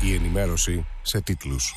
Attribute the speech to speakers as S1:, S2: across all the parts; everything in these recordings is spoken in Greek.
S1: Η ενημέρωση σε τίτλους.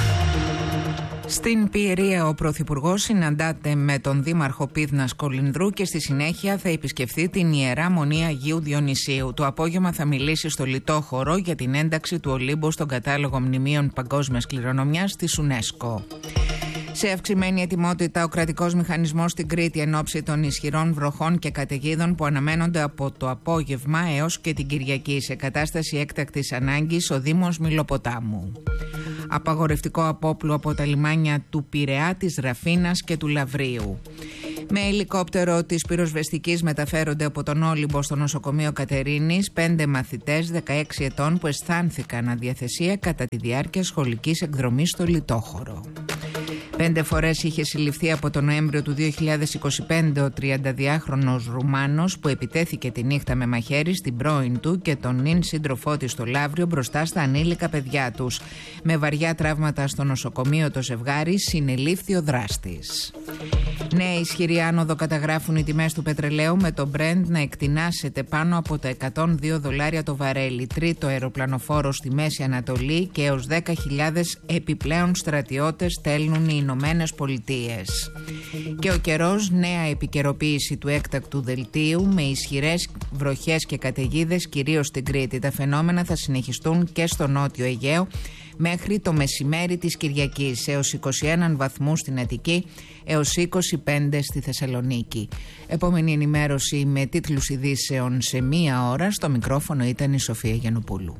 S2: Στην Πιερία ο Πρωθυπουργός συναντάται με τον Δήμαρχο Πύδνας Κολυνδρού και στη συνέχεια θα επισκεφθεί την Ιερά Μονή Αγίου Διονυσίου. Το απόγευμα θα μιλήσει στο Λιτόχωρο για την ένταξη του Ολύμπου στον κατάλογο μνημείων παγκόσμιας κληρονομιάς της UNESCO. Σε αυξημένη ετοιμότητα ο κρατικός μηχανισμός στην Κρήτη εν ώψη των ισχυρών βροχών και καταιγίδων που αναμένονται από το απόγευμα έως και την Κυριακή. Σε κατάσταση έκτακτης ανάγκης ο Δήμος Μιλοποτάμου. Απαγορευτικό απόπλου από τα λιμάνια του Πειραιά, της Ραφίνας και του Λαβρίου. Με ελικόπτερο της πυροσβεστικής μεταφέρονται από τον Όλυμπο στο νοσοκομείο Κατερίνης 5 μαθητές 16 ετών που αισθάνθηκαν αδιαθεσία κατά τη διάρκεια σχολικής εκδρομής στο Λιτόχωρο. 5 φορές είχε συλληφθεί από τον Νοέμβριο του 2025 ο 32χρονος Ρουμάνος που επιτέθηκε τη νύχτα με μαχαίρι στην πρώην του και τον νυν σύντροφό της στο Λαύριο μπροστά στα ανήλικα παιδιά τους. Με βαριά τραύματα στο νοσοκομείο το ζευγάρι συνελήφθη ο δράστης. Νέα ισχυρή άνοδο καταγράφουν οι τιμές του πετρελαίου με το Brent να εκτινάσεται πάνω από τα $102 το βαρέλι. Τρίτο αεροπλανοφόρο στη Μέση Ανατολή και έως 10.000 επιπλέον στρατιώτες στέλνουν οι Ηνωμένες Πολιτείες. Και ο καιρός, νέα επικαιροποίηση του έκτακτου δελτίου με ισχυρές βροχές και καταιγίδες κυρίως στην Κρήτη. Τα φαινόμενα θα συνεχιστούν και στο Νότιο Αιγαίο μέχρι το μεσημέρι της Κυριακής, έως 21 βαθμούς στην Αττική, έως 25 στη Θεσσαλονίκη. Επόμενη ενημέρωση με τίτλους ειδήσεων σε 1 ώρα. Στο μικρόφωνο ήταν η Σοφία Γιαννοπούλου.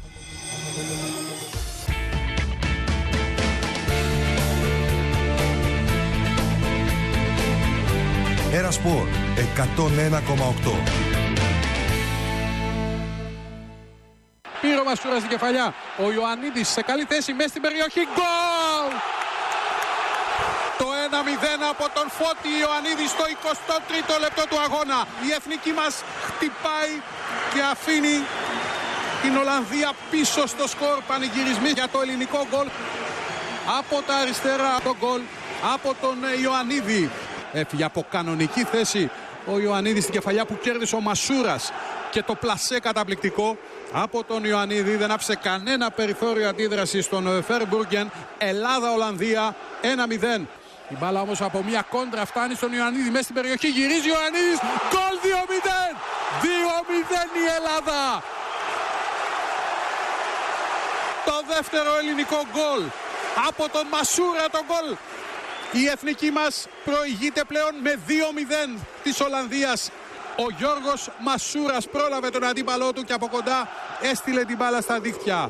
S1: Ένα Σπορ 101,8.
S3: Πήρε ο Μασούρας στην κεφαλιά. Ο Ιωαννίδης σε καλή θέση μέσα στην περιοχή. Γκολ! Το 1-0 από τον Φώτη Ιωαννίδη στο 23ο λεπτό του αγώνα. Η εθνική μας χτυπάει και αφήνει την Ολλανδία πίσω στο σκορ. Πανηγυρισμοί για το ελληνικό γκολ. Από τα αριστερά το γκολ από τον Ιωαννίδη. Έφυγε από κανονική θέση ο Ιωαννίδης στην κεφαλιά που κέρδισε ο Μασούρας. Και το πλασέ καταπληκτικό από τον Ιωαννίδη δεν άφησε κανένα περιθώριο αντίδραση στον Φερμπουργκεν. Ελλάδα-Ολλανδία 1-0. Η μπάλα όμως από μια κόντρα φτάνει στον Ιωαννίδη μέσα στην περιοχή. Γυρίζει ο Ιωαννίδης. Γκολ 2-0. 2-0 η Ελλάδα. Το δεύτερο ελληνικό γκολ από τον Μασούρα το γκολ. Η εθνική μας προηγείται πλέον με 2-0 της Ολλανδίας. Ο Γιώργος Μασούρας πρόλαβε τον αντίπαλό του και από κοντά έστειλε την μπάλα στα δίχτυα.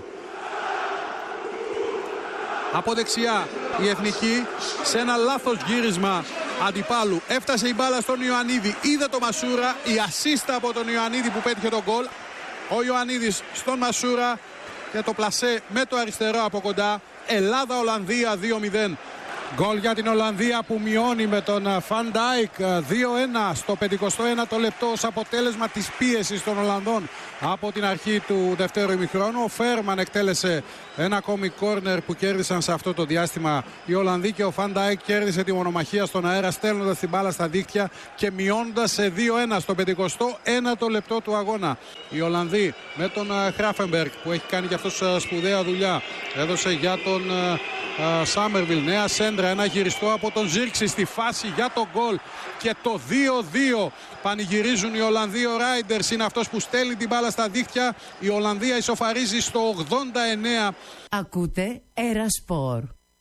S3: Από δεξιά η εθνική σε ένα λάθος γύρισμα αντιπάλου έφτασε η μπάλα στον Ιωαννίδη. Είδε το Μασούρα, η ασίστα από τον Ιωαννίδη που πέτυχε τον γκολ. Ο Ιωαννίδης στον Μασούρα και το πλασέ με το αριστερό από κοντά. Ελλάδα-Ολλανδία 2-0. Γκολ για την Ολλανδία που μειώνει με τον Φαν Ντάικ 2-1 στο 51ο λεπτό ως αποτέλεσμα της πίεσης των Ολλανδών από την αρχή του δευτέρου ημιχρόνου. Ο Φέρμαν εκτέλεσε ένα ακόμη κόρνερ που κέρδισαν σε αυτό το διάστημα οι Ολλανδοί και ο Φαν Ντάικ κέρδισε τη μονομαχία στον αέρα στέλνοντας την μπάλα στα δίχτυα και μειώνοντας σε 2-1 στο 51ο λεπτό του αγώνα. Οι Ολλανδοί με τον Χράφενμπεργκ που έχει κάνει και αυτός σπουδαία δουλειά έδωσε για τον Σάμερβιλ νέα σέντρα, ένα γυριστό από τον Ζίρξη στη φάση για το γκολ και το 2-2. Πανηγυρίζουν οι Ολλανδοί. Ο Ράιντερς είναι αυτός που στέλνει την μπάλα στα δίχτυα. Η Ολλανδία ισοφαρίζει στο 89.
S4: Ακούτε Ένα Σπορ.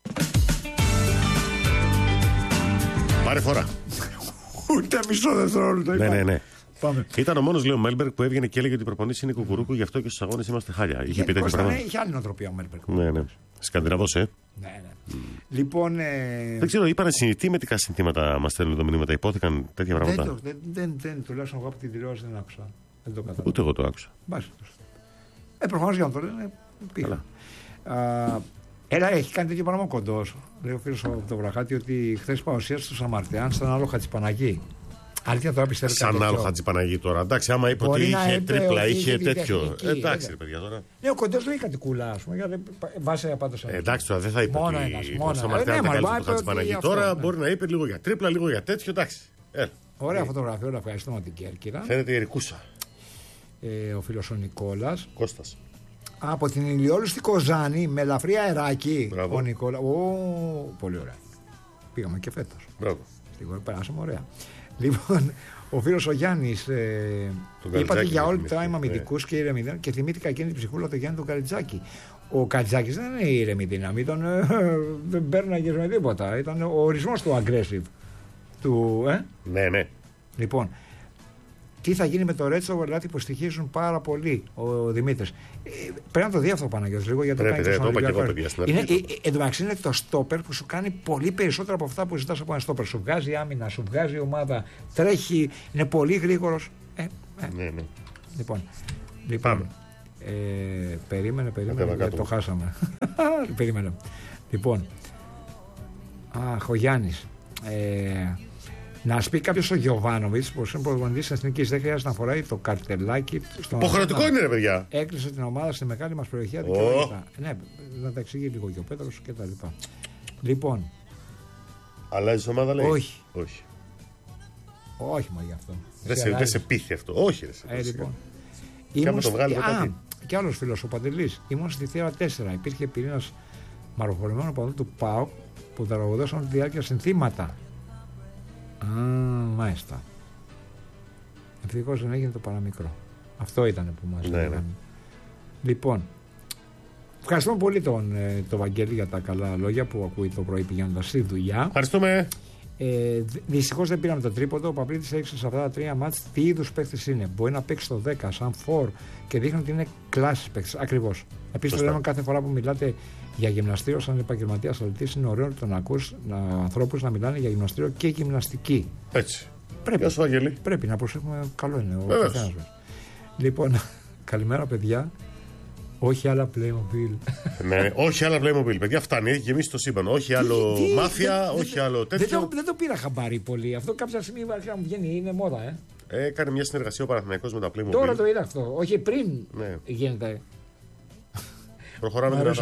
S5: Πάρε φορά.
S6: Ούτε μισό δευτερόλεπτο.
S5: Ναι. Πάμε. Ήταν ο μόνος, λέει ο Μέλμπεργκ, που έβγαινε και έλεγε ότι οι προπονήσεις είναι κουκουρούκου, γι' αυτό και στους αγώνες είμαστε χάλια. Είχε πει τέτοια πράγματα.
S6: Είχε άλλη νοοτροπία ο Μέλμπεργκ.
S5: Ναι. Σκανδιναβός,
S6: Ναι. Λοιπόν.
S5: Δεν ξέρω, είπανε συνηθίμετικά συνθήματα, μας στέλνουν εδώ μηνύματα. Υπόθηκαν τέτοια πράγματα.
S6: Δεν τουλάχιστον εγώ από την τηλεόραση δεν άκουσα. Δεν το κατάλαβα.
S5: Ούτε εγώ το άκουσα.
S6: Προφανώς για να το λένε. Έλα, έχει κάνει τέτοιο πράγμα κοντός. Λέει ο φίλος από το Βραχάτη ότι χθες παρουσίασε στο Σαμαρτεάν σαν άλλο Χατζηπαναγή. Αλήθεια τώρα πιστεύω.
S5: Σαν άλλο Χατζηπαναγή τώρα. Εντάξει, άμα είπε ότι είχε τρίπλα, είχε τέτοιο. Εντάξει, ρε παιδιά τώρα.
S6: Ναι, ο κοντός δεν είχε κάτι κούλα, α πούμε. Βάσει πάντως.
S5: Εντάξει, τώρα δεν θα είπε ότι ο Σαμαρτεάν ήταν καλύτερο του Χατζηπαναγή. Τώρα μπορεί να είπε λίγο για τρίπλα, λίγο για τέτοιο. Εντάξει.
S6: Ωραία φωτογραφία, όλα ευχαριστούμε την Κέρκυρα.
S5: Φαίνεται η Ερικούσα.
S6: Ο φίλος ο Νικόλας.
S5: Κώστας.
S6: Από την Ηλιόλου στη Κοζάνη με ελαφρύ αεράκι.
S5: Μπράβο.
S6: Ο Νικόλα. Πολύ ωραία. Πήγαμε και φέτος.
S5: Μπράβο.
S6: Στην περάσαμε ωραία. Λοιπόν, ο φίλος ο Γιάννης είπατε
S5: Καλιτζάκη,
S6: για all
S5: θυμήθηκα,
S6: time αμυντικούς και ηρεμιδένους και θυμήθηκα εκείνη την ψυχούλα του Γιάννη του Καλιτζάκη. Ο Καλιτζάκης δεν είναι ήρεμη δύναμη, δεν πέρναγε με τίποτα. Ήταν ο ορισμός του aggressive.
S5: Ναι.
S6: Λοιπόν, τι θα γίνει με το Ρέτσο Βερλάτι που στοιχίζουν πάρα πολύ ο Δημήτρης. Πρέπει να το δει αυτό Παναγιώτης λίγο γιατί
S5: πρέπει, το είπα και εγώ παιδιά στην αρχή.
S6: Εν τω μεταξύ είναι το στόπερ που σου κάνει πολύ περισσότερα από αυτά που ζητάς από ένα στόπερ. Σου βγάζει άμυνα, σου βγάζει ομάδα, τρέχει, είναι πολύ γρήγορος.
S5: Ναι.
S6: Λοιπόν,
S5: Πάμε.
S6: περίμενε, γιατί το χάσαμε. Περίμενε. Λοιπόν, ο Γιάννης. Να σου πει κάποιος ο Γιωβάνοβιτς, που είναι προπονητής της Εθνικής, δεν χρειάζεται να φοράει το καρτελάκι.
S5: Υποχρεωτικό είναι, ρε παιδιά.
S6: Έκλεισε την ομάδα στη μεγάλη μας περιοχή. Ναι, να τα εξηγεί λίγο και ο Πέτρος και τα λοιπά. Λοιπόν.
S5: Αλλάζεις ομάδα, λέει.
S6: Όχι.
S5: Όχι,
S6: μα γι' αυτό.
S5: Δεν σε πείθει αυτό. Όχι, ρε.
S6: Λοιπόν.
S5: Και άμα το βγάλει
S6: και άλλος φίλος, ο Παντελής. Ήμουν στη θύρα 4. Υπήρχε πυρήνας μαροχωρημένων παδού του ΠΑΟΚ που τραγουδούσαν τη διάρκεια συνθήματα. Μάλιστα. Ευτυχώς δεν έγινε το παραμικρό. Αυτό ήταν που μας λέγανε. Λοιπόν, ευχαριστούμε πολύ τον Βαγγέλη για τα καλά λόγια που ακούει το πρωί πηγαίνοντας στη δουλειά.
S5: Ευχαριστούμε.
S6: Δυστυχώς δεν πήραμε το τρίποντο. Ο Παπλίτης έδειξε σε αυτά τα 3 μάτς τι είδους παίκτης είναι. Μπορεί να παίξει στο 10 σαν φορ και δείχνει ότι είναι κλάσης παίκτης. Ακριβώς. Επίσης, το λέμε κάθε φορά που μιλάτε για γυμναστήριο, σαν επαγγελματίας αθλητής, είναι ωραίο το να ακούς ανθρώπους να μιλάνε για γυμναστήριο και γυμναστική.
S5: Έτσι.
S6: Πρέπει να προσέχουμε. Καλό είναι ο καθένας μας. Λοιπόν, καλημέρα παιδιά. Όχι άλλα Playmobil.
S5: Ναι, όχι άλλα Playmobil. Παιδιά, φτάνει. Έχει γεμίσει το σύμπαν. Όχι άλλο μάφια, όχι άλλο τέτοιο.
S6: Δεν το πήρα χαμπάρι πολύ. Αυτό κάποια στιγμή μου βγαίνει, είναι μόδα,
S5: Έκανε μια συνεργασία ο Παναθηναϊκός με τα Playmobil.
S6: Τώρα το είδα αυτό. Όχι πριν γίνεται.
S5: Προχωράμε δυνατά.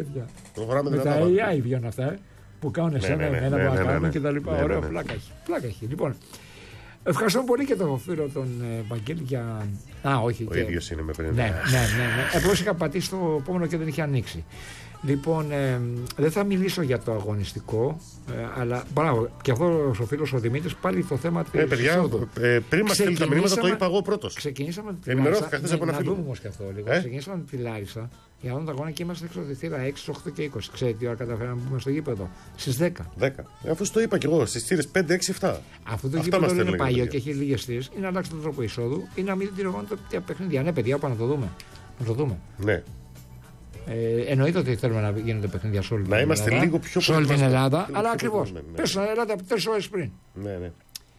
S6: Με τα AI βγαίνουν αυτά. Που κάνουν εσένα, εμένα που κάνουν και τα λοιπά. Ωραίο, πλάκα έχει. Λοιπόν, ευχαριστώ πολύ και τον φίλο τον Βαγγέλη για. Όχι.
S5: Ο ίδιος είναι με πριν.
S6: Ναι. Απλώς είχα πατήσει το επόμενο και δεν είχε ανοίξει. Λοιπόν, δεν θα μιλήσω για το αγωνιστικό, αλλά μπράβο, και αυτό ο φίλος ο Δημήτρης πάλι το θέμα της.
S5: Παιδιά, πριν μας στείλει τα μηνύματα, το είπα εγώ πρώτος.
S6: Ξεκινήσαμε τη
S5: Ενημερώθηκα χθες από ένα φίλο.
S6: Να δούμε όμως και αυτό λίγο. Ξεκινήσαμε τη Λάρισα για να δούμε τα αγώνα και είμαστε έξω από τη θύρα 6, 8 και 20. Ξέρετε τι ώρα καταφέραμε να μπούμε στο γήπεδο? Στις 10.
S5: Αφού το είπα και εγώ, στις θύρες 5, 6, 7.
S6: Αυτό το γήπεδο είναι παλιό και έχει λίγες θύρες. Είναι να αλλάξει τον τρόπο εισόδου ή να μην τηρογώνουν τα παιχνίδια. Ναι, παιδιά, πάμε να το δούμε.
S5: Ναι.
S6: Εννοείται ότι θέλουμε να γίνονται παιχνίδια σε όλη την Ελλάδα.
S5: Να είμαστε λίγο πιο
S6: σε όλη την Ελλάδα, αλλά ακριβώς. Πες στην Ελλάδα 4 ώρες πριν.
S5: Ναι.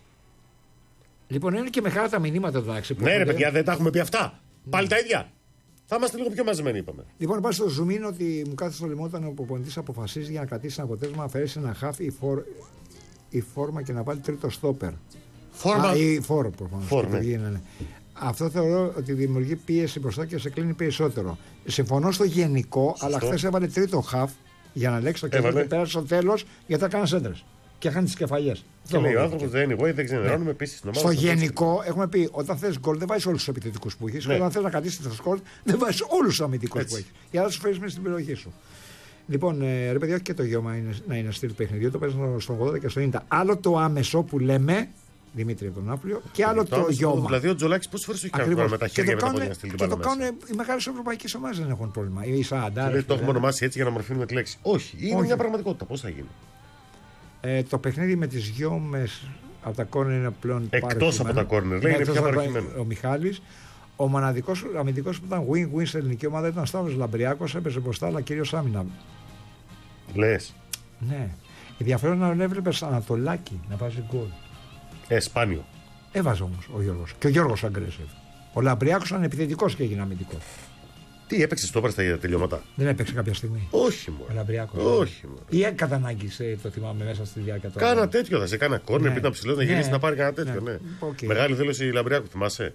S6: Λοιπόν, είναι και μεγάλα τα μηνύματα του Άξι.
S5: Ναι, ρε παιδιά, δεν τα έχουμε πει αυτά. Πάλι τα ίδια. Θα είμαστε λίγο πιο μαζεμένοι, είπαμε.
S6: Λοιπόν, πάει στο zoom in ότι μου κάθεσε στο λαιμό όταν ο προπονητής αποφασίζει για να κρατήσει ένα αποτέλεσμα να αφαιρέσει ένα χάφ ή φόρμα και να βάλει τρίτο στόπερ.
S5: Φόρμα.
S6: Ή φόρο, προφανώς. Ναι. Αυτό θεωρώ ότι δημιουργεί πίεση μπροστά και σε κλείνει περισσότερο. Συμφωνώ στο γενικό, αλλά χθες έβαλε τρίτο χαφ για να ελέγξει το κέντρο και πέρασε στο τέλος γιατί θα κάνει έντρες. Και χάνει τις κεφαλιές.
S5: Και λέει ο άνθρωπος δεν είναι δεν ξενερώνουμε επίσης την ομάδα.
S6: Στο γενικό, έχουμε πει όταν θες γκολ δεν βάζεις όλους τους επιθετικούς που έχεις. Όταν θες να κρατήσεις το σκορ δεν βάζεις όλους τους αμυντικούς που έχεις. Για να τους φέρεις μέσα στην περιοχή σου. Λοιπόν, ρε παιδιά, όχι και το γεώμα να είναι στυλ παιχνιδιού, το παίζουν στο 80 και στο 90. Άλλο το άμεσο που λέμε. Δημήτρη από τον Ναύπλιο και άλλο το γιώμα.
S5: Δηλαδή ο Τζολάκης πόσες φορές έχει κάνει με τα χέρια με τα πόδια στυλ.
S6: Και το κάνουν οι μεγάλες ευρωπαϊκές ομάδες δεν έχουν πρόβλημα. Οι Σαντάρες.
S5: Το έχουμε ονομάσει έτσι για να μορφύνουμε τη λέξη. Όχι, είναι μια πραγματικότητα. Πώς θα γίνει?
S6: Το παιχνίδι με τις γιώμες από τα κόρνερ είναι πλέον
S5: εκτός από τα κόρνερ. Λέει είναι πια παροχημένο.
S6: Ο Μιχάλης. Ο μοναδικός αμυντικός που ήταν win-win στην ελληνική ομάδα ήταν ο Σταύρος Λαμπριάκος. Έπαιζε μπροστά, αλλά κυρίως άμυνα.
S5: Λες?
S6: Ναι. Ενδιαφέρον να έβλεπες Ανατολάκη να βάζει γκολ.
S5: Σπάνιο.
S6: Έβαζε όμως ο Γιώργος. Και ο Γιώργος aggressive. Ο Λαμπριάκος ήταν επιθετικός και έγινε αμυντικός.
S5: Τι έπαιξε στο στα τελειώματα?
S6: Δεν έπαιξε κάποια στιγμή.
S5: Όχι μόνο.
S6: Ο Λαμπριάκος.
S5: Όχι μόνο.
S6: Ή κατά ανάγκη το θυμάμαι μέσα στη διάρκεια του.
S5: Κάνα τέτοιο. Θα σε κάνα κόρνερ, ήταν ψηλό να γυρίσει να πάρει κάνα τέτοιο. Ναι. Μεγάλη δήλωση Λαμπριάκου, θυμάσαι?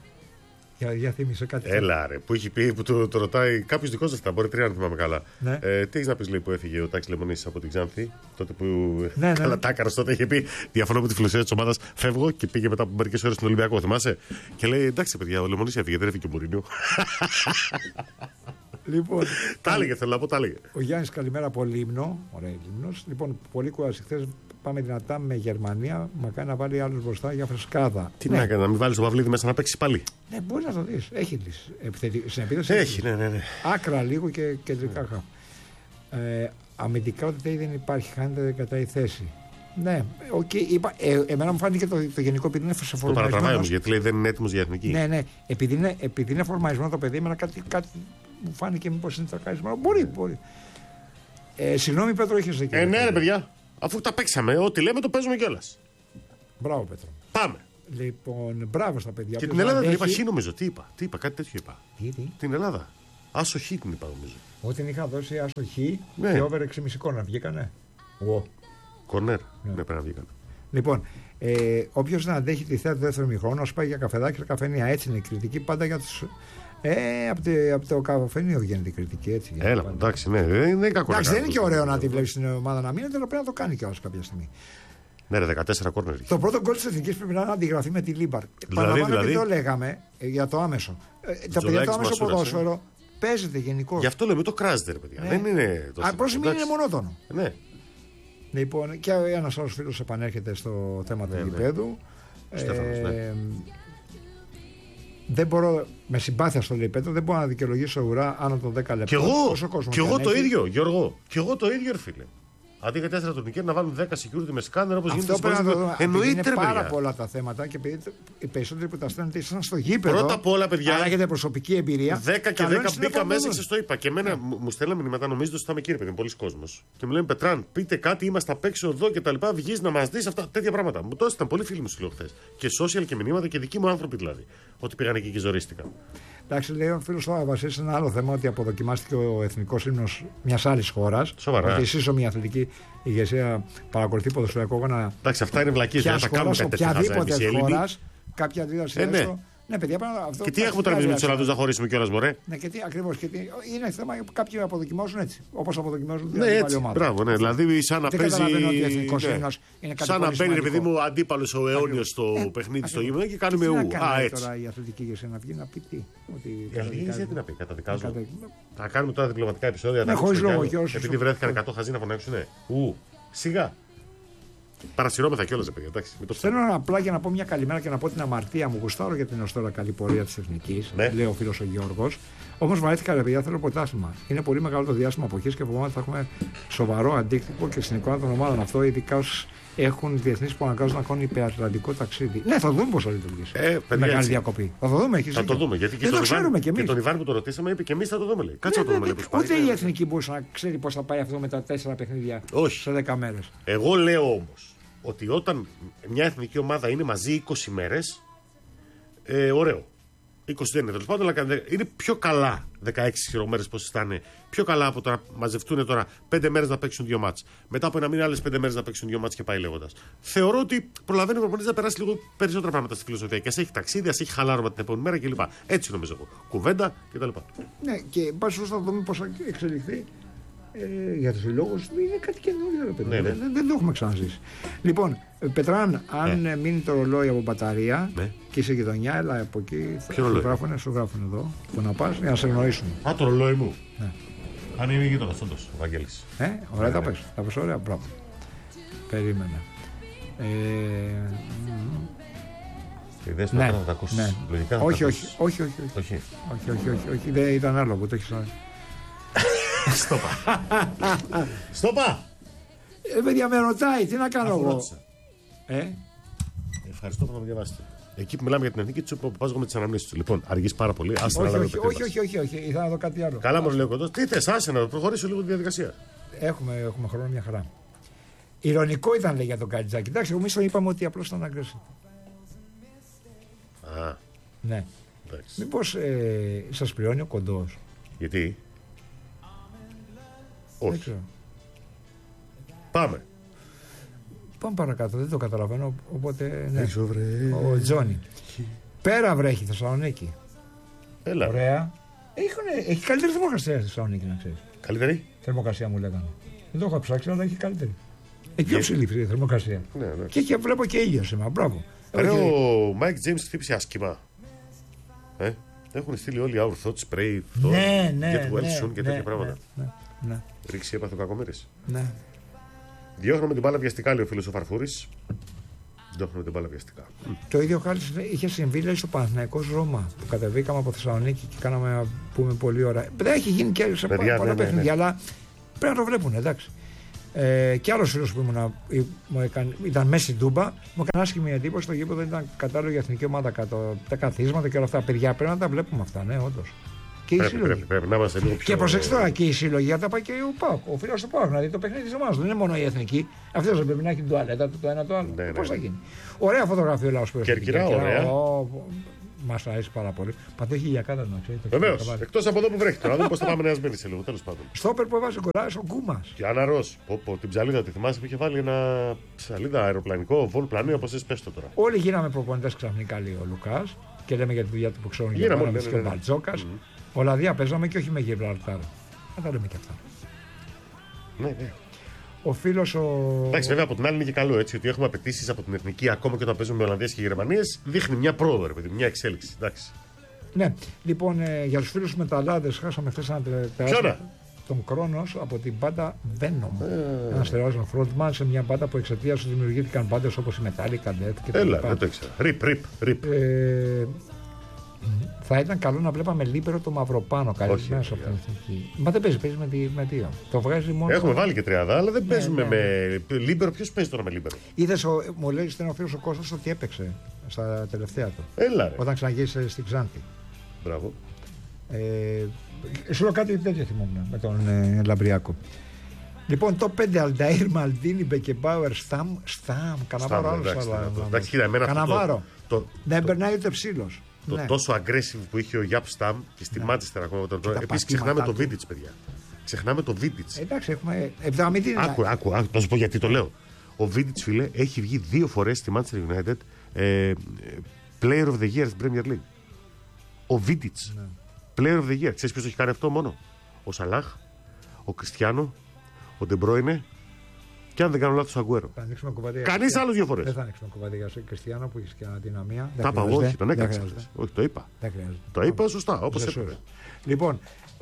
S6: Για θύμισε κάτι.
S5: Έλα ρε, που έχει πει, που το ρωτάει κάποιο δικό σα τα μπορεί, 3 αν θυμάμαι καλά. Ναι. Τι έχει να πει, λέει, που έφυγε ο Τάκης Λεμονής από την Ξάνθη, τότε που. Ναι. Καλά, Τάκαρας τότε είχε πει: διαφωνώ με τη φιλοσοφία τη ομάδα, φεύγω και πήγε μετά από μερικές ώρες στον Ολυμπιακό, θυμάσαι? Και λέει: εντάξει, παιδιά, ο Λεμονής έφυγε, δεν έφυγε και ο Μουρίνιο.
S6: Λοιπόν,
S5: τα έλεγε, θέλω να πω, τα έλεγε.
S6: Ο Γιάννης, καλημέρα από Λίμνο. Ωραία, Λίμνος. Λοιπόν, πολύ κουράση χθες. Πάμε δυνατά με Γερμανία. Μακάρι να βάλει άλλους μπροστά για φρεσκάδα.
S5: Τι να κάνει, να μην βάλει τον Παυλίδη μέσα να παίξει πάλι.
S6: Ναι, μπορεί να το δει. Έχει λύση. Στην επίθεση
S5: έχει, ναι.
S6: Άκρα λίγο και κεντρικά χαφ. Αμυντικά ότι δεν υπάρχει, χάνεται, δεν κατάει θέση. Ναι, okay, εμένα μου φάνηκε το γενικό επειδή είναι σε φορμαρισμένο.
S5: Το παρατραβάει όμως, γιατί λέει δεν είναι έτοιμος για εθνική.
S6: Ναι, επειδή είναι φορμαρισμένο το παιδί, εμένα κάτι μου φάνηκε μήπως είναι τρακαρισμένο. Μπορεί. Συγγνώμη, Πέτρο, έχεις εκεί.
S5: Ναι, ρε παιδιά, αφού τα παίξαμε, ό,τι λέμε το παίζουμε κιόλας.
S6: Μπράβο, Πέτρο.
S5: Πάμε.
S6: Λοιπόν, μπράβο στα παιδιά.
S5: Και την Ελλάδα την είπα χ, νομίζω. Τι είπα, κάτι τέτοιο είπα.
S6: Τι?
S5: Την Ελλάδα. Άσο χ την είπα, νομίζω.
S6: Ότι την είχα δώσει άσο χ και over 6,5 κόρνερ. Βγήκανε.
S5: Κορνέρ. Ναι, πρέπει να βγήκανε.
S6: Λοιπόν, όποιο δεν αντέχει τη θέα του δεύτερου μηχρόνου, α πάει για καφεδάκι και καφενεία. Έτσι είναι η κριτική πάντα για του. Από το καφενείο γίνεται η κριτική. Έτσι,
S5: έλα, εντάξει, ναι, δεν είναι κακό.
S6: Εντάξει, δεν είναι και ωραίο να τη βλέπει στην ομάδα να μείνει, αλλά πρέπει να το κάνει κιόλα κάποια στιγμή.
S5: Ναι, ρε, 14 κόρνερ.
S6: Το πρώτο γκολ τη Εθνική πρέπει να αντιγραφεί με τη Λίμπαρ.
S5: Δηλαδή.
S6: Το λέγαμε για το άμεσο. Τα παιδιά το άμεσο ποδόσφαιρο παίζεται γενικώ.
S5: Γι' αυτό λέμε το κράζεται, ρε παιδιά. Δεν είναι το.
S6: Πρόσημη είναι μονότονο.
S5: Ναι.
S6: Λοιπόν, και ένα άλλο φίλο επανέρχεται στο θέμα του γηπέδου. Δεν μπορώ, με συμπάθεια στο γηπέδο, δεν μπορώ να δικαιολογήσω ουρά άνω των 10 λεπτών.
S5: Κι εγώ το ίδιο, Γιώργο. Κι εγώ το ίδιο, φίλε. Αντί για 4 τουρνικέρ να βάλουν 10 security με σκάνερ όπως γίνεται στην Ελλάδα.
S6: Εννοείται, είναι πάρα πολλά τα θέματα και επειδή οι περισσότεροι που τα στέλνετε ήσασταν στο γήπεδο.
S5: Πρώτα απ' όλα, παιδιά.
S6: Αλλά έχετε προσωπική εμπειρία.
S5: 10 και 10 μπήκα μέσα και σας το είπα. Και εμένα μου στέλναμε μηνύματα, νομίζετε ότι θα είμαι κύριε παιδί, πολλοί κόσμος. Και μου λένε Πετράν, πείτε κάτι, είμαστε απ' έξω εδώ και τα λοιπά. Βγεις να μας δεις αυτά τέτοια πράγματα. Μου το έστειλαν πολλοί φίλοι μου σου λέω χθες. Και social και μηνύματα και δικοί μου άνθρωποι δηλαδή. Ότι πήγαν εκεί και ζορίστηκαν.
S6: Εντάξει, λέει ο φίλος τώρα Βασίλης ένα άλλο θέμα ότι αποδοκιμάστηκε ο εθνικός ύμνος μιας άλλης χώρας.
S5: Σοβαρά.
S6: Ότι η σύσσωμη αθλητική ηγεσία παρακολουθεί ποδοσφαιρικό αγώνα.
S5: Εντάξει, αυτά είναι βλακίες. Δεν θα κάνουμε κάτι τέτοιο.
S6: Οποιαδήποτε χώρα, κάποια αντίδραση. Ναι, παιδιά, αυτό.
S5: Και τι έχουμε τώρα εμείς με τους Ολλανδούς να χωρίσουμε κιόλας, μωρέ.
S6: Ναι, και τι ακριβώς. Είναι θέμα κάποιοι αποδοκιμάζουν έτσι. Όπως αποδοκιμάζουν
S5: την άλλη ομάδα. Μπράβο, ναι. Δηλαδή, σαν να παίζει. Σαν να μπαίνει, παιδί μου, αντίπαλος ο αιώνιος στο παιχνίδι στο γήπεδο και κάνουμε ου.
S6: Α, έτσι. Τώρα η αθλητική ηγεσία να βγει να πει τι.
S5: Η αθλητική ηγεσία τι να πει, καταδικάζω. Θα κάνουμε τώρα διπλωματικά επεισόδια. Επειδή βρέθηκαν 100 χαζοί να φωνάξουν. Ου, σιγά. Παρασυρώμεθα κιόλας, παιδιά.
S6: Θέλω απλά για να πω μια καλημέρα και να πω την αμαρτία μου. Γουστάρω για την ως τώρα καλή πορεία της Εθνικής. Ναι. Λέει ο φίλος ο Γιώργος. Όμως βαρέθηκα, ρε παιδιά, θέλω πρωτάθλημα. Είναι πολύ μεγάλο το διάστημα αποχής και φοβάμαι ότι θα έχουμε σοβαρό αντίκτυπο και στην εικόνα των ομάδων. Αυτό ειδικά όσοι έχουν διεθνείς που αναγκάζουν να κάνουν υπερατλαντικό ταξίδι. Ναι, θα δούμε πώς θα λειτουργήσει. Μεγάλη έτσι. Διακοπή. Θα το δούμε.
S5: Θα το δούμε. Γιατί
S6: δεν το ξέρουμε κι εμείς.
S5: Και τον Ιβάν που το ρωτήσαμε είπε και εμείς θα το δούμε. Λέει. Κάτσε να το δούμε.
S6: Ούτε η Εθνική μπορούσε να ξέρει πώς θα πάει αυτό με τα 4 παιχνίδια σε 10 μέρες.
S5: Εγώ λέω όμως ότι όταν μια εθνική ομάδα είναι μαζί 20 μέρες, ωραίο. 20 δεν είναι τέλος πάντων, αλλά είναι πιο καλά 16 μέρες πώς ήταν. Πιο καλά από το να μαζευτούν τώρα 5 μέρες να παίξουν 2 μάτς. Μετά από ένα μήνα άλλες 5 μέρες να παίξουν 2 μάτς και πάει λέγοντας. Θεωρώ ότι προλαβαίνει ο προπονητής να περάσει λίγο περισσότερα πράγματα στη φιλοσοφία. Και ας έχει ταξίδι, ας έχει χαλάρωμα την επόμενη μέρα κλπ. Έτσι νομίζω εγώ. Κουβέντα κτλ.
S6: Ναι, και πάση θα δούμε πώς θα εξελιχθεί. Για τους συλλόγους είναι κάτι καινούργιο. Ναι. Δεν το έχουμε ξαναζήσει. Λοιπόν, Πετράν, αν μείνει το ρολόι από μπαταρία και είσαι γειτονιά, έλα από εκεί. Σου γράφουν εδώ που να πας για να σε γνωρίσουν.
S5: Α, το ρολόι μου. Ναι. Αν είναι γείτονας, όντως, ο Βαγγέλης.
S6: Ωραία, τα πες. Τα πες ωραία, μπράβο. Περίμενε.
S5: Ιδέες να τα ακούσεις λογικά.
S6: Όχι. Δεν ήταν άλλο που το έχεις άρεσει.
S5: Στόπα!
S6: Παιδιά με ρωτάει, τι να κάνω εγώ.
S5: Ευχαριστώ που θα με διαβάσετε. Εκεί που μιλάμε για την εθνική που πας εγώ με τις αναμνήσεις του. Λοιπόν, αργείς πάρα πολύ.
S6: Όχι. Ήθελα να δω κάτι άλλο.
S5: Καλά, μου λέει ο κοντός. Τι θες, άσε να προχωρήσω λίγο τη διαδικασία.
S6: Έχουμε χρόνο μια χαρά. Ηρωνικό ήταν, λέει, για τον Καριτζάκη. Εντάξει, εμείς το είπαμε ότι απλώς ήταν αγκρέσιο.
S5: Α.
S6: Ναι. Μήπως σας πληρώνει ο κοντός.
S5: Γιατί? Όχι.
S6: Πάμε παρακάτω, δεν το καταλαβαίνω. Οπότε ναι. Ο Τζόνι. Πέρα βρέχει Θεσσαλονίκη.
S5: Έλα.
S6: Ωραία. Έχει καλύτερη θερμοκρασία στη Θεσσαλονίκη, να ξέρεις.
S5: Καλύτερη
S6: θερμοκρασία μου λέγανε. Δεν το έχω ψάξει, αλλά έχει καλύτερη. Έχει πιο ψηλή η θερμοκρασία.
S5: Ναι.
S6: Και βλέπω και ήλιο σήμερα. Μπράβο.
S5: Ο Μάικ Τζέιμς χτύπησε άσχημα. Έχουν στείλει όλοι our thoughts, pray, get well soon και τέτοια πράγματα.
S6: Ναι.
S5: Ρίξει έπαθε ο Κακομοίρης.
S6: Ναι.
S5: Διώχνουμε την μπάλα βιαστικά, λέει ο φίλος ο Φαρφούρης. Διώχνουμε την μπάλα βιαστικά.
S6: Το ίδιο χάρη είχε συμβεί, λέει, στο Παναθηναϊκός Ρώμα. Που κατεβήκαμε από Θεσσαλονίκη και κάναμε πούμε πολύ ώρα. Δεν έχει γίνει και σε πολλά παιχνίδια, αλλά πρέπει να το βλέπουν, εντάξει. Και άλλο φίλο που ήταν μέσα στην Τούμπα, μου έκανε άσχημη εντύπωση. Το γήπεδο ήταν κατάλληλο για εθνική ομάδα. Τα καθίσματα και όλα αυτά. Παιδιά, πρέπει να τα βλέπουμε αυτά, ναι, όντως.
S5: Πρέπει να είμαστε λίγο πιο.
S6: Και προσέξτε τώρα, και η συλλογή θα πάει και ο ΠΑΟΚ. Ο φίλος του ΠΑΟΚ να δει το παιχνίδι της ομάδας. Δεν είναι μόνο η εθνική. Αυτό δεν πρέπει να έχει την τουαλέτα του, το ένα το άλλο. Πώς θα γίνει. Ωραία φωτογραφία ο Λάος.
S5: Κερκυρά, ωραία.
S6: Μας αρέσει πάρα πολύ. Παντού έχει γιακάτα να ξέρετε.
S5: Βεβαίως. Εκτός από εδώ που βρέχει τώρα. Να δούμε πώς θα πάμε να σβήνει σε λίγο. Τέλος πάντων.
S6: Στόπερ που έβαζε κολλάρι ο Γκούμας.
S5: Και Άννα Ροζ. Την ψαλίδα τη θυμάσαι που είχε βάλει ένα ψαλίδα αεροπλανικό, βολ πλανείο, όπως εσύ πες το τώρα.
S6: Όλοι γίναμε προπονητές ξαφνικά, λέει ο Λουκάς. Και λέμε για τη δουλειά του που ξέρουν για και ο Μπαλτζόκας. Ολλανδία παίζαμε και όχι με Γιβραλτάρ. Να τα λέμε και αυτά.
S5: Ναι.
S6: Ο φίλος ο.
S5: Εντάξει, βέβαια από την άλλη είναι και καλό έτσι ότι έχουμε απαιτήσεις από την εθνική ακόμα και όταν παίζουμε με Ολλανδίες και Γερμανίες. Δείχνει μια πρόοδο, ρε παιδί, μια εξέλιξη. Εντάξει.
S6: Ναι, λοιπόν, για τους φίλους μεταλλάδες, χάσαμε χθες ένα τεράστιο. Τον Κρόνος από την μπάντα Venom. Ένα τεράστιο frontman σε μια μπάντα που εξαιτίας του δημιουργήθηκαν μπάντες όπως η Metallica, Death και
S5: Έλα, δεν το ήξερα. Rip.
S6: Θα ήταν καλό να βλέπαμε λίμπερο το Μαυροπάνο καλεσμένο από την εθνική. Μα δεν παίζει με δύο. Το βγάζει μόνο.
S5: Έχουμε βάλει και τριάδα, αλλά δεν παίζουμε με λίμπερο. Ποιος παίζει τώρα με λίμπερο.
S6: Είδες, μου λέει ο φίλος ο Κώστας ότι έπαιξε στα τελευταία του.
S5: Έλα, ρε.
S6: Όταν ξαναγύρισε στην Ξάνθη.
S5: Μπράβο.
S6: Σου λέω κάτι τέτοιο θυμόμουν με τον Λαμπριακό. Λοιπόν, το 5 Αλνταΐρ, Μαλντίνι, Μπεκεμπάουερ, Σταμ. Καναβάρο άλλο.
S5: Εντάξει, κοίτα, εμένα
S6: Καναβάρο. Δεν περνάει ούτε ψήλος.
S5: Το τόσο aggressive που είχε ο Γιάπ Σταμ και στη Μάντσεστερ ακόμα. Επίσης ξεχνάμε το Βίντιτς, παιδιά. Ξεχνάμε το Βίντιτς.
S6: Εντάξει, έχουμε 70.
S5: Άκου, να σου πω γιατί το λέω. Ο Βίντιτς, φίλε, έχει βγει 2 φορές στη Manchester United Player of the Year στην Premier League. Ο Βίντιτς. Player of the Year. Ξέρεις ποιος το έχει κάνει αυτό μόνο? Ο Σαλάχ, ο Κριστιάνο, ο Ντεμπρόινε και αν δεν κάνω λάθος ο Αγκουέρο. Κανείς άλλος 2 φορές.
S6: Δεν θα ανοίξουμε κουβέντα για Κριστιάνο που έχει και αδυναμία.
S5: Τα είπα, όχι, τον έκανα. Όχι, το είπα. Το είπα σωστά, όπως έπρεπε.
S6: Λοιπόν,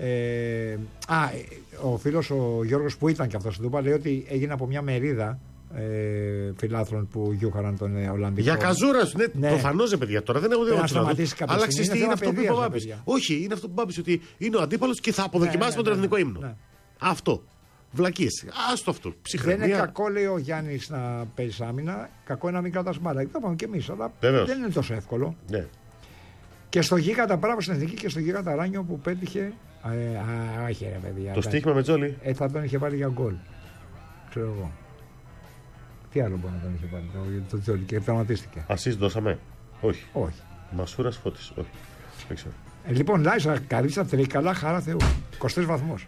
S6: ο φίλος ο Γιώργος που ήταν και αυτός στην Τούπα λέει ότι έγινε από μια μερίδα φιλάθλων που γιούχαραν τον Ολλανδικό.
S5: Για καζούρα σου, ναι. Προφανώς, παιδιά. Τώρα δεν έχω δει αλλά ξέρεις τι είναι αυτό που είπε ο Μπάμπης. Όχι, είναι αυτό που Μπάμπης, ότι είναι ο αντίπαλος και θα αποδοκιμάσουμε τον εθνικό ύμνο. Αυτό. Βλακίες. Άστο αυτό.
S6: Δεν είναι κακό, λέει ο Γιάννης, να παίζει άμυνα. Κακό είναι να μην κρατάς μπάλα. Το είπαμε κι εμείς, αλλά δεν είναι τόσο εύκολο.
S5: Ναι.
S6: Και στο Γίγαντα, μπράβο στην εθνική και στο Γίγαντα Ράνιο που πέτυχε. Όχι, ρε παιδιά.
S5: Το στοίχημα με Τζόλι.
S6: Θα τον είχε βάλει για γκολ. Ξέρω εγώ. Τι άλλο μπορεί να τον είχε βάλει το Τζόλι και τραυματίστηκε.
S5: Ασίς δώσαμε. Όχι.
S6: Όχι.
S5: Μασούρας Φώτης. Όχι. Δεν ξέρω.
S6: Λοιπόν, Λάισα, καρίτσα τρίκαλα, χαρά Θεού. 23 βαθμούς.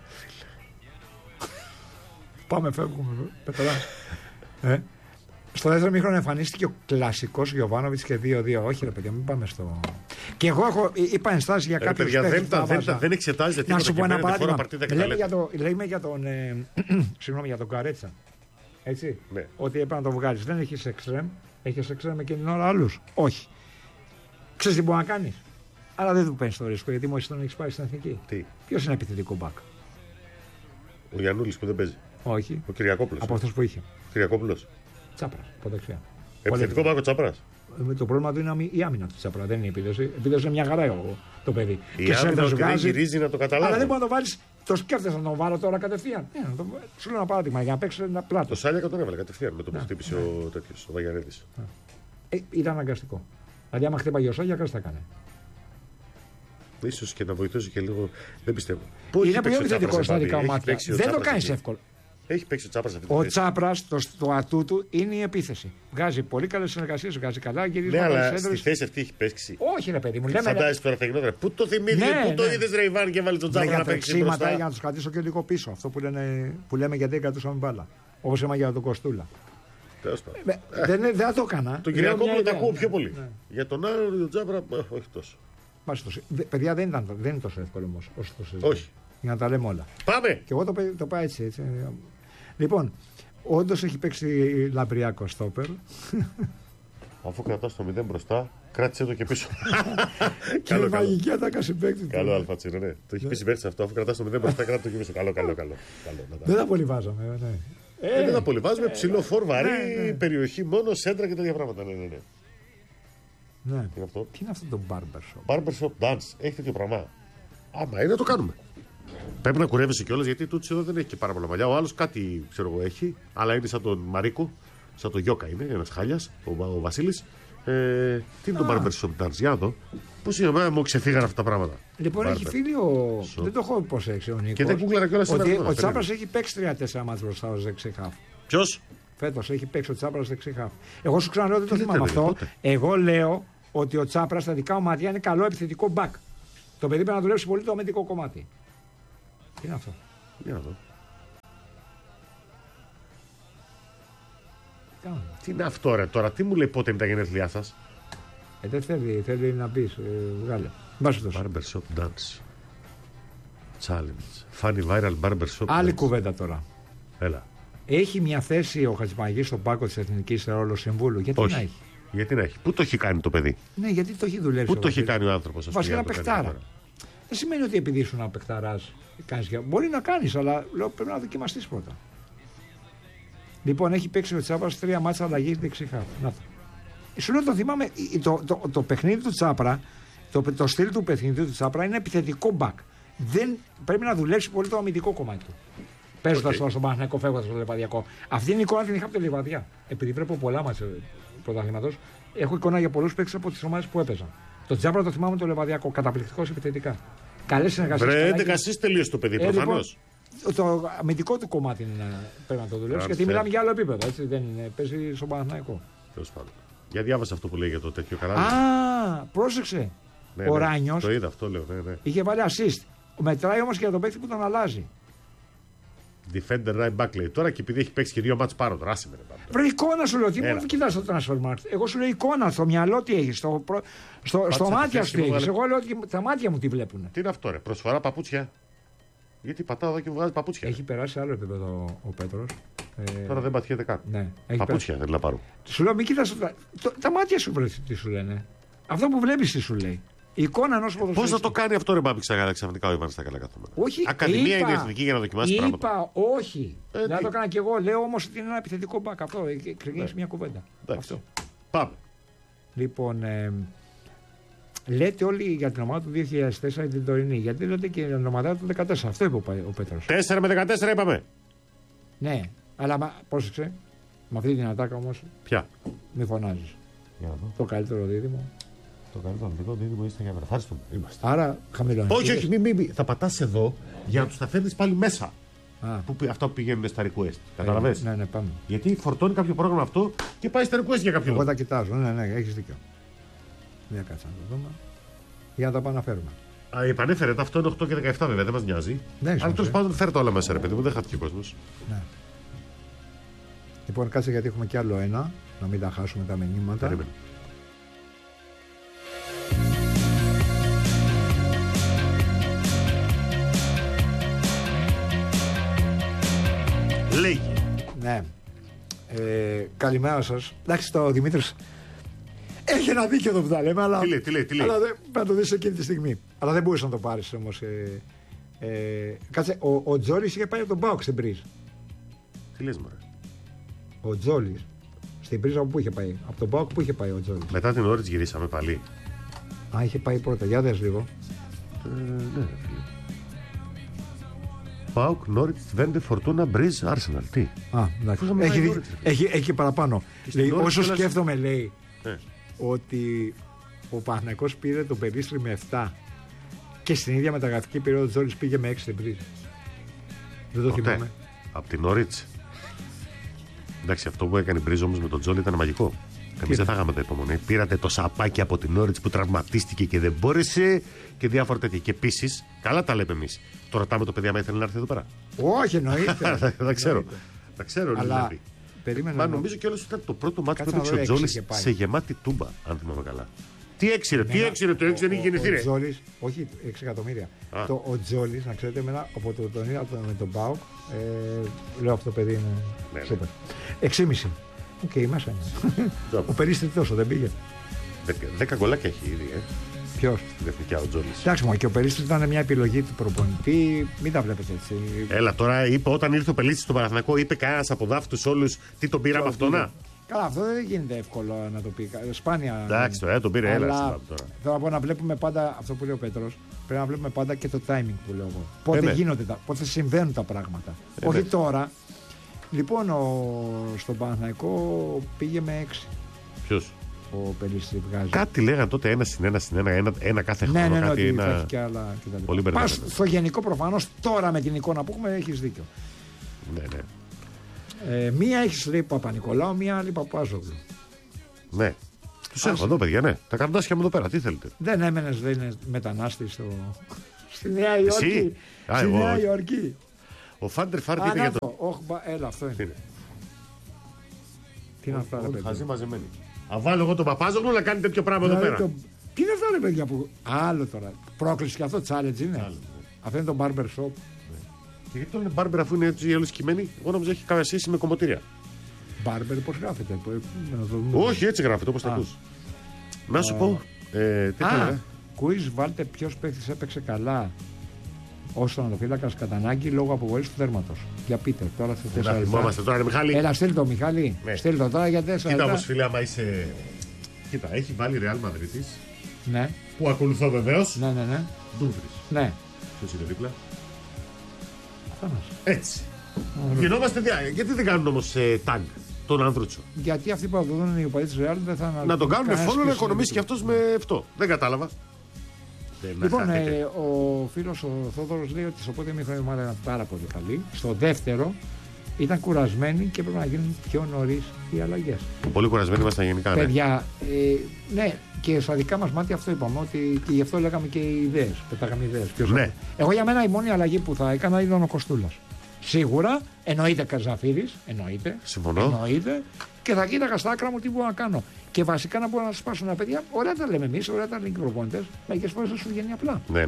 S6: Πάμε, φεύγουμε. Πετρά. Στο δεύτερο μήχρονο εμφανίστηκε ο κλασικός Γιοβάνοβιτς και 2-2. Όχι, ρε παιδιά, μην πάμε στο. Και εγώ είπα ενστάσεις για κάποιους παίκτες.
S5: Δεν εξετάζεται τίποτα.
S6: Να σου πω ένα παράδειγμα. Λέμε για τον. Συγγνώμη, για τον Καρέτσα. Έτσι.
S5: Ναι.
S6: Ότι έπρεπε να το βγάλεις. Δεν έχεις εξτρέμ. Έχεις εξτρέμ εκείνη την ώρα άλλους. Όχι. Ξέρεις τι μπορεί να κάνεις. Αλλά δεν του παίρνεις το ρίσκο γιατί μόλις τον έχεις πάρει στην εθνική. Ποιος είναι επιθετικό μπακ?
S5: Ο Γιαννούλης που δεν παίζει.
S6: Όχι.
S5: Ο Κυριακόπουλος.
S6: Από αυτός που είχε.
S5: Κυριακόπουλος.
S6: Τσάπρας, από δεξιά.
S5: Επιθετικό μπακ ο Τσάπρας.
S6: Το πρόβλημα του είναι η άμυνα του Τσάπρα, δεν είναι η επίδοση. Επίδοση είναι μια χαρά το παιδί.
S5: Η άμυνα του δεν γυρίζει να το καταλάβει.
S6: Αλλά δεν μπορεί να το βάλει. Το σκέφτεσαι να τον βάλω τώρα κατευθείαν. Σου λέω ένα παράδειγμα για να παίξει ένα πλάτο.
S5: Το Σάλια τον έβαλε κατευθείαν με το που χτύπησε ο Βαγιανίδης.
S6: Ήταν αναγκαστικό. Δηλαδή, άμα χτύπαγε ο Σάλια, κάτι θα κάνει.
S5: Ίσως και να βοηθούσε και λίγο. Δεν πιστεύω.
S6: Είναι πιο επιθετικό στα δικά μάτια. Δεν το κάνει εύκολο.
S5: Έχει παίξει ο Τσάπρας αυτή τη θέση.
S6: Ο Τσάπρας, το ατού του είναι η επίθεση. Βγάζει πολύ καλές συνεργασίες, βγάζει καλά γυρίσματα.
S5: Ναι, αλλά στη θέση αυτή έχει παίξει.
S6: Όχι, ρε παιδί μου.
S5: Φαντάζεσαι τώρα θα γινόταν. Πού το θυμήθηκε, πού το είδες ρε Ιβάν και βάλει τον Τσάπρα να παίξει μπροστά.
S6: Για να τους κρατήσω και λίγο πίσω. Αυτό που λέμε γιατί δεν κρατούσαμε μπάλα. Όπως είπαμε για τον Κοστούλα. Δεν θα το έκανα.
S5: Τον Κυριακόπουλο το ακούω πιο πολύ. Για τον άλλο τον Τσάπρα, όχι τόσο.
S6: Παιδιά δεν είναι τόσο εύκολο όμως όσο το συζητάμε.
S5: Όχι.
S6: Για να τα λέμε όλα.
S5: Πάμε!
S6: Και εγώ το πάω έτσι. Λοιπόν, όντως έχει παίξει Λαμπριακό στόπερ.
S5: Αφού κρατάς το 0 μπροστά. Κράτησε το και πίσω.
S6: Και η μαγική ατάκα συμπαίκτη.
S5: Καλό Αλφατσίνο, ναι. Το έχει πει συμπαίκτη αυτό, αφού κρατά το 0 μπροστά, κράτα το και πίσω. Καλό.
S6: Δεν τα πολύ βάζαμε, ναι.
S5: Δεν τα πολύ βάζουμε, ψηλό φόρ, βαρύ, περιοχή μόνο, σέντρα και τέτοια πράγματα. Ναι.
S6: Ναι.
S5: Τι
S6: είναι αυτό το barbershop?
S5: Barbershop dance. Έχει τέτοιο πράγμα. Άμα είναι, το κάνουμε. Πρέπει να κουρεύεσαι κιόλας, γιατί τούτο εδώ δεν έχει και πάρα πολλά μαλλιά. Ο άλλος κάτι ξέρω εγώ έχει, αλλά είναι σαν τον Μαρίκο, σαν τον Γιώκα είναι, ένας χάλιας, ο Βασίλης. Τι είναι το barbershop dance, για να δω. Πού είναι, μου ξεφύγανε αυτά τα πράγματα.
S6: Λοιπόν, έχει φίλοι δεν το έχω προσέξει ο Νίκος.
S5: Και δεν κούγκλαρα κιόλας σήμερα.
S6: Ο Τσάπρας έχει παίξει 3-4 μάτς μπροστά ως δεξιχάφ.
S5: Ποιος?
S6: Φέτος έχει παίξει ο Τσάπρας δεξιχάφ. Εγώ σου ξαναλέω, δεν το θυμάμαι αυτό. Εγώ λέω ότι ο Τσάπρας στα δικά μου μάτια είναι καλό επιθετικό μπακ. Το παιδί πρέπει να δουλέψει πολύ το αμυντικό κομμάτι. Τι είναι αυτό?
S5: Για να δω. Τι είναι αυτό ρε τώρα, τι μου λέει πότε είναι τα γενέθλιά σας?
S6: Δεν θέλει να πεις, βγάλε.
S5: Barbershop dance challenge. Funny viral barbershop.
S6: Άλλη κουβέντα τώρα.
S5: Έλα.
S6: Έχει μια θέση ο Χατζημαγής στον πάγκο της Εθνικής σε ρόλο συμβούλου? Γιατί
S5: όχι.
S6: Να έχει?
S5: Γιατί να έχει? Πού το έχει κάνει το παιδί?
S6: Ναι, γιατί το έχει δουλέψει?
S5: Πού το έχει κάνει ο άνθρωπος?
S6: Βασικά ένα παιχτάρα. Δεν σημαίνει ότι επειδή ήσουν ένα παιχταράς μπορεί να κάνεις, αλλά λέω, πρέπει να δοκιμαστείς πρώτα. Λοιπόν, έχει παίξει ο Τσάπρας 3 μάτσα αλλαγή δεξιχάφ. Να το. Σου λέω, το θυμάμαι, το παιχνίδι του Τσάπρα, το στυλ του παιχνιδιού του Τσάπρα είναι επιθετικό μπακ. Δεν πρέπει να δουλέψει πολύ το αμυντικό κομμάτι του. Παίζοντας τώρα στον Παναθηναϊκό, φεύγοντας στο Λιβαδιακό. Αυτή είναι η εικόνα την είχα από το Λιβαδιά. Επειδή βλέπω πολλά μάτσα πρωταθλήματος, έχω εικόνα για πολλούς παίκτες από τις ομάδες που έπαιζαν. Το Τσάπρα το θυμάμαι το Λιβαδιακό, καταπληκτικός επιθετικά. Καλές συνεργασίες.
S5: Βρε, 11 τελείωσε το παιδί, προφανώς.
S6: Το αμυντικό του κομμάτι πρέπει να το δουλέψει, γιατί μιλάμε για άλλο επίπεδο. Έτσι, δεν είναι, παίζει στον Παναθηναϊκό.
S5: Τέλος πάντων. Για διάβασα αυτό που λέει για το τέτοιο κανάλι.
S6: Α, πρόσεξε. Ο Ράνιος.
S5: Το είδα αυτό, λέω. Ναι.
S6: Είχε βάλει assist. Μετράει όμως και για τον παίκτη που τον αλλάζει.
S5: Defender right back λέει. Τώρα και επειδή έχει παίξει και 2 μάτς πάνω. Δράση με
S6: ρε. Εικόνα σου λέω. Τι μου κοιτάς το transfer market? Εγώ σου λέω εικόνα στο μυαλό τι έχει. Στο μάτια σου τι έχει. Εγώ λέω ότι τα μάτια μου τι βλέπουν.
S5: Τι είναι αυτό, ρε? Προσφορά παπούτσια. Γιατί πατάω εδώ και βγάζει παπούτσια.
S6: Έχει περάσει σε άλλο επίπεδο ο Πέτρος.
S5: Τώρα δεν πατιέται καν.
S6: Ναι,
S5: παπούτσια θέλει να πάρω.
S6: Σου λέω, μην κοιτάς. Τα μάτια σου βρεθεί τι σου λένε. Αυτό που βλέπεις τι σου λέει. Η εικόνα ενός ποδοσφαιριστή.
S5: Πώς θα το κάνει αυτό, ρε Μπάμπη, ξαφνικά ο Ιβάν στα καλά καθόμενα?
S6: Όχι.
S5: Ακαδημία είναι εθνική για να δοκιμάσει πράγματα.
S6: Είπα όχι. Δεν το έκανα κι εγώ. Λέω όμως ότι είναι ένα επιθετικό μπακ. Αυτό ξεκινήσει μια κουβέντα. Αυτό.
S5: Πάμε.
S6: Λοιπόν, λέτε όλοι για την ομάδα του 2004 την τωρινή. Γιατί λέτε και για την ομάδα του 2014. Αυτό είπε ο Πέτρος.
S5: 4 με 14 είπαμε.
S6: Ναι, αλλά πρόσεξε. Με αυτή την ατάκα όμως.
S5: Ποια?
S6: Μη φωνάζεις. Το καλύτερο δίδυμο.
S5: Το καλύτερο δίδυμο είστε για βρεφάριστο.
S6: Άρα χαμηλό.
S5: Όχι, μην. Θα πατάς εδώ για να τους τα φέρνεις πάλι μέσα. Αυτά που πηγαίνουν στα request. Καταλαβες?
S6: Ναι, πάμε.
S5: Γιατί φορτώνει κάποιο πρόγραμμα αυτό και πάει στα request για κάποιο λόγο.
S6: Εγώ τα κοιτάζω. Ναι, έχεις δίκιο. Μια κάτσα να το δούμε. Για να τα επαναφέρουμε.
S5: Επανέφερε αυτό είναι 8 και 17 βέβαια, δεν μας νοιάζει. Αλλά τέλος πάντων φέρε το όλα μέσα, ρε παιδί μου, δεν χάθηκε ο κόσμος.
S6: Ναι. Λοιπόν, κάτσε γιατί έχουμε κι άλλο ένα, να μην τα χάσουμε τα μηνύματα.
S5: Περίμενε. Λέγει.
S6: Ναι. Καλημέρα σας. Εντάξει, το Δημήτρης έχει ένα δίκιο εδώ που τα λέμε, αλλά.
S5: Τι λέει.
S6: Αλλά δεν θα το δεις εκείνη τη στιγμή. Αλλά δεν μπορείς να το πάρεις όμως. Κάτσε, ο Τζόλης είχε πάει από τον ΠΑΟΚ στην Πρίζ.
S5: Τι λες, μωρέ?
S6: Ο Τζόλης στην Πρίζ από πού είχε πάει? Από τον ΠΑΟΚ πού είχε πάει ο Τζόλης?
S5: Μετά την ώρα γυρίσαμε πάλι.
S6: Α, είχε πάει πρώτα. Για δες λίγο.
S5: Ναι, φίλε. ΠΑΟΚ, Νόριτς, Βέντε, Φορτούνα, Μπρίζ, Άρσεναλ. Τι?
S6: Α, έχει και παραπάνω. Λέει, όσο σκέφτομαι, λέει, ότι ο Παναθηναϊκός πήρε τον Περίστρι με 7 και στην ίδια μεταγραφική περίοδο ο Τζόλης πήγε με 6 στην Πρίζ. Δεν το θυμάμαι.
S5: Από την Νόριτς. Εντάξει, αυτό που έκανε η Μπρίζ όμως με τον Τζόλι ήταν μαγικό. Εμείς δεν θα είχαμε τα υπομονή. Πήρατε το σαπάκι από την Νόριτς που τραυματίστηκε και δεν μπόρεσε και διάφορα τέτοια. Και επίσης, καλά τα λέμε εμείς. Το ρωτάμε το παιδί άμα ήθελε να έρθει εδώ πέρα.
S6: Όχι, εννοείται.
S5: Δεν ξέρω. Τα ξέρω,
S6: αλλά
S5: Μα νομίζω κιόλας ότι ήταν το πρώτο μάτι που έπαιξε ο Τζόλις σε γεμάτη τούμπα, αν θυμάμαι καλά. Τι έξιρε, το 6 δεν είχε γεννηθεί, ρε.
S6: Όχι, 6 εκατομμύρια. Ο Τζόλις, να ξέρετε, από τον είδα με τον ΠΑΟΚ, λέω αυτό το παιδί είναι σούπερ. 6,5. Οκ, μέσα είναι. Ο Περίστρι τόσο δεν πήγε.
S5: 10 γκολάκια έχει ήδη,
S6: Ποιος?
S5: Στην εθνική ο Τζόλης.
S6: Εντάξει, και ο Πελίστης ήταν μια επιλογή του προπονητή. Μην τα βλέπετε έτσι.
S5: Έλα τώρα, είπε όταν ήρθε ο Πελίστης στον Παναθηναϊκό, είπε κανένας από δάφτους όλους τι τον πήραμε αυτό να.
S6: Καλά, αυτό δεν γίνεται εύκολο να το πει. Σπάνια.
S5: Εντάξει, τώρα τον πήρε, έλα.
S6: Θέλω να πω να βλέπουμε πάντα αυτό που λέει ο Πέτρος. Πρέπει να βλέπουμε πάντα και το timing που λέω εγώ. Πότε γίνονται πότε συμβαίνουν τα πράγματα. Όχι τώρα. Λοιπόν, στον Παναθηναϊκό πήγε με 6.
S5: Ποιος?
S6: Ο Πελίστης βγάζει.
S5: Κάτι λέγανε τότε 1-1, κάθε χρόνο.
S6: Ναι,
S5: κάτι
S6: ότι θα έχει και άλλα κτλ.
S5: Πολύ μπερδεύει.
S6: Πας στο γενικό προφανώς τώρα με την εικόνα που έχουμε έχεις δίκιο.
S5: Ναι.
S6: Μία έχεις λέει Παπα-Νικολάου, μία άλλη Παπάζογλου.
S5: Ναι. Τους έχω εδώ, παιδιά, ναι. Τα καρδάσια μου εδώ πέρα, τι θέλετε.
S6: Δεν έμενες, δεν είναι μετανάστης στη Νέα Υόρκη. Στη Νέα Υόρκη.
S5: Ο Φάντερ Φάρ είπε για το.
S6: Έλα, αυτό είναι. Τι είναι αυτά, ρε παιδιά.
S5: Χαζί μαζεμένοι. Αν βάλω εγώ τον Παπάζογλου να κάνει τέτοιο πράγμα εδώ πέρα.
S6: Τι είναι αυτά, ρε παιδιά που. Άλλο τώρα. Πρόκληση και αυτό, challenge είναι. Αυτό είναι το barber shop.
S5: Και γιατί το λένε barber αφού είναι έτσι όλο κειμένοι, εγώ νομίζω έχει κάποια σχέση με κομμωτήρια.
S6: Barber πώς γράφεται.
S5: Όχι, έτσι γράφεται όπως τα ακούς. Να σου πω. Τι θα έλεγα.
S6: Quiz, βάλτε ποιος παίκτης έπαιξε καλά ως τερματοφύλακας κατά ανάγκη λόγω αποβολής του τέρματος. Για πείτε, τώρα σε 4
S5: θυμόμαστε τώρα, Μιχάλη.
S6: Έλα, στείλ το, Μιχάλη.
S5: Ναι.
S6: Στείλ το τώρα για 4
S5: Κοίτα όμως, φίλε, άμα είσαι. Κοίτα, έχει βάλει Real Madrid.
S6: Ναι.
S5: Που ακολουθώ βεβαίως.
S6: Ναι.
S5: Ντούμφρις.
S6: Ναι.
S5: Ποιος είναι δίπλα.
S6: Θάνας.
S5: Έτσι. Γινόμαστε γιατί δεν κάνουν όμως tag τον Ανδρούτσο.
S6: Γιατί αυτοί που αποδούν οι οπαδοί της Real δεν θα
S5: να τον κάνουν φόλο να οικονομήσει και αυτός με αυτό. Δεν κατάλαβα.
S6: Λοιπόν, ο φίλος ο Θόδωρος λέει ότι στο πρώτο ημίχρονο η ομάδα ήταν πάρα πολύ καλή. Στο δεύτερο ήταν κουρασμένοι και πρέπει να γίνουν πιο νωρίς οι αλλαγές.
S5: Πολύ κουρασμένοι ήμασταν γενικά.
S6: Παιδιά, ναι, και στα δικά μας μάτια αυτό είπαμε. Ότι και γι' αυτό λέγαμε και οι ιδέες. Πετάγαμε ιδέες.
S5: Ναι.
S6: Εγώ για μένα η μόνη αλλαγή που θα έκανα ήταν ο Κοστούλας. Σίγουρα, εννοείται Καζαφίδης, εννοείται.
S5: Συμφωνώ.
S6: Εννοείται. Και θα κοίταγα στα άκρα μου τι μπορώ να κάνω. Και βασικά να μπορώ να σπάσω ένα παιδιά. Ωραία τα λέμε εμείς, ωραία τα λένε και οι προπονητές. Μερικές φορές θα σου βγαίνει απλά.
S5: Ναι.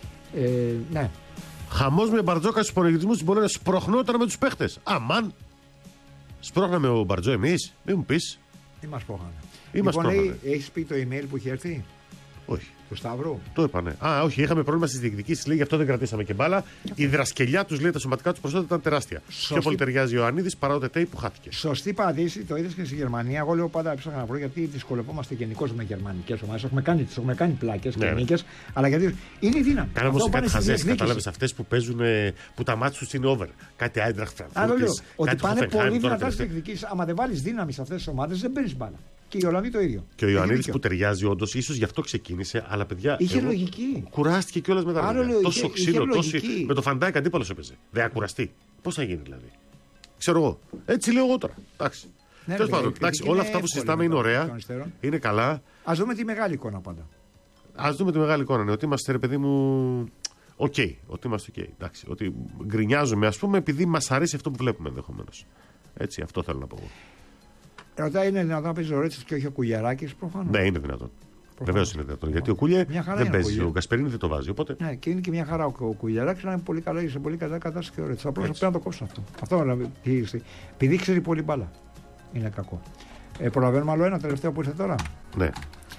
S6: Ναι.
S5: Χαμός με Μπαρτζόκα στους υπολογισμούς της μπορεί να σπροχνόταν με τους παίχτες. Αμάν. Σπρώχναμε ο Μπαρτζό εμείς. Μην μου πεις.
S6: Τι μας πρόχανε.
S5: Λοιπόν,
S6: έχεις πει το email που είχε έρθει.
S5: Όχι.
S6: Του Σταύρου.
S5: Το είπανε. Όχι, είχαμε πρόβλημα στις διεκδικήσεις, λέει, γι' αυτό δεν κρατήσαμε και μπάλα. Η δρασκελιά τους, λέει, τα σωματικά τους προσόντα ήταν τεράστια. Πιο πολύ ταιριάζει ο Ιωαννίδης παρά ο Τετέι που χάθηκε.
S6: Σωστή πατήση, το είδες και στη Γερμανία. Εγώ λέω πάντα έψαχνα να βρω γιατί δυσκολευόμαστε γενικώς με γερμανικές ομάδες. Έχουμε κάνει πλάκες και νίκες, αλλά γιατί είναι δύναμη.
S5: Κάναμε όμως κάτι χαζές, κατάλαβες, αυτές που παίζουν, που τα μάτια τους είναι over. Κάτι Άιντραχτ Φραγκφούρτης.
S6: Ότι πάνε πολύ δυνατά στις διεκδικήσεις. Άμα δεν βάλεις δύναμη σε αυτές τις ομάδες δεν παίρνεις μπάλα. Και η Ολλανδοί το ίδιο.
S5: Και ο Ιωαννίδης που ταιριάζει όντως, ίσως γι' αυτό ξεκίνησε, αλλά παιδιά.
S6: Είχε λογική.
S5: Κουράστηκε κιόλας με τα λόγια. Τόσο ξύλο, με το Φαντάικ αντίπαλος έπαιζε. Δεν θα κουραστεί. Πώς θα γίνει δηλαδή. Ξέρω εγώ. Έτσι λέω εγώ τώρα. Εντάξει. Τέλος πάντων, όλα αυτά που συζητάμε είναι ωραία. Είναι καλά.
S6: Ας δούμε τη μεγάλη εικόνα πάντα.
S5: Ας δούμε τη μεγάλη εικόνα. Ναι, ότι είμαστε, ρε παιδί μου. Ότι είμαστε οκ. Εντάξει. Ότι γκρινιάζουμε, ας πούμε, επειδή μας αρέσει αυτό που βλέπουμε ενδεχομένως. Έτσι, αυτό θέλω να πω εγώ.
S6: Ρωτάει, είναι δυνατόν να παίζει ο Ρέτσος και όχι ο Κουγιαράκης, προφανώς.
S5: Ναι, είναι δυνατόν. Βεβαίως είναι δυνατόν. Γιατί ο Κούλιε δεν παίζει. Ο Γκασπερίνη δεν το βάζει. Οπότε.
S6: Ναι, και είναι και μια χαρά ο Κουγιαράκης να είναι πολύ καλά, σε πολύ καλά κατάσταση και ο Ρέτσος. Απλώς πρέπει να το κόψουν αυτό. Αυτό είναι επειδή ξέρει πολύ μπάλα. Είναι κακό. Προλαβαίνουμε άλλο ένα τελευταίο που ήρθε τώρα.
S5: Ναι.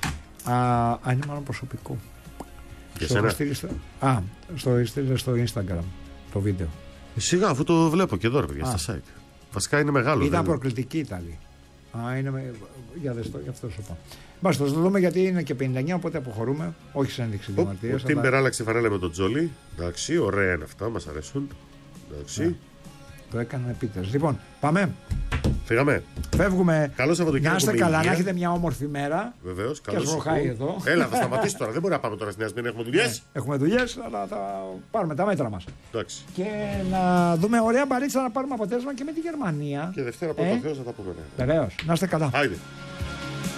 S6: Είναι μάλλον προσωπικό.
S5: Για σένα.
S6: Στο Instagram το βίντεο.
S5: Σιγά, αφού το βλέπω και εδώ, παιδιά, στα site. Βασικά είναι μεγάλο.
S6: Ήταν προκλητική η Ιταλία. Για αυτό σου πω. Μπας, θα το δούμε γιατί είναι και 59, οπότε αποχωρούμε. Όχι σε ένδειξη διαμαρτυρίας.
S5: Ο Τίμπερ άλλαξε φανέλα με τον Τζόλι. Εντάξει, ωραία είναι αυτά, μας αρέσουν. Εντάξει.
S6: Ναι. Το έκανε επίτευξη. Λοιπόν, πάμε.
S5: Φύγαμε.
S6: Φεύγουμε.
S5: Καλό Σαββατοκύριακο.
S6: Να είστε καλά, να έχετε μια όμορφη μέρα.
S5: Βεβαίως.
S6: Και βροχάει εδώ.
S5: Έλα, θα σταματήσει τώρα. Δεν μπορεί να πάμε τώρα στην Ασμήνη. Έχουμε δουλειές.
S6: Έχουμε δουλειές, αλλά θα πάρουμε τα μέτρα μας.
S5: Εντάξει.
S6: Και να δούμε ωραία μπαρίτσα να πάρουμε αποτέλεσμα και με τη Γερμανία.
S5: Και Δευτέρα πρώτα Θεός θα τα πούμε.
S6: Βεβαίως. Να είστε καλά.
S5: Άιντε.